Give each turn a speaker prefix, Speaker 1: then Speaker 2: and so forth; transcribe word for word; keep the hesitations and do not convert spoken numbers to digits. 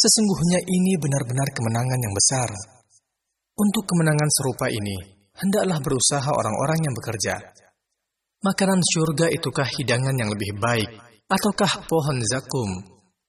Speaker 1: Sesungguhnya ini benar-benar kemenangan yang besar. Untuk kemenangan serupa ini, hendaklah berusaha orang-orang yang bekerja. Makanan syurga itukah hidangan yang lebih baik, ataukah pohon zakum?